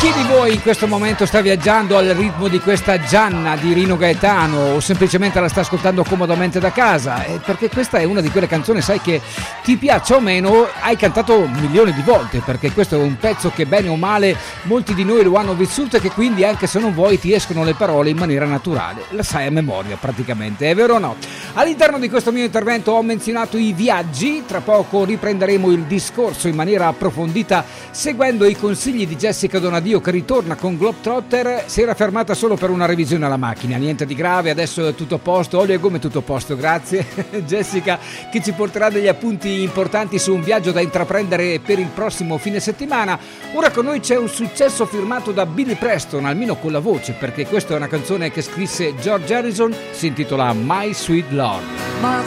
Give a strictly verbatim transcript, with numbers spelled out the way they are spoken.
Chi di voi in questo momento sta viaggiando al ritmo di questa Gianna di Rino Gaetano o semplicemente la sta ascoltando comodamente da casa? Eh, perché questa è una di quelle canzoni, sai, che ti piaccia o meno, hai cantato milioni di volte, perché questo è un pezzo che bene o male molti di noi lo hanno vissuto e che quindi anche se non vuoi ti escono le parole in maniera naturale, la sai a memoria praticamente, è vero o no? All'interno di questo mio intervento ho menzionato i viaggi, tra poco riprenderemo il discorso in maniera approfondita seguendo i consigli di Jessica Donadio che ritorna con Globetrotter. Si era fermata solo per una revisione alla macchina, niente di grave, adesso è tutto a posto, olio e gomme tutto a posto, grazie. Jessica che ci porterà degli appunti importanti su un viaggio da intraprendere per il prossimo fine settimana. Ora con noi c'è un successo firmato da Billy Preston, almeno con la voce, perché questa è una canzone che scrisse George Harrison, si intitola My Sweet Lord.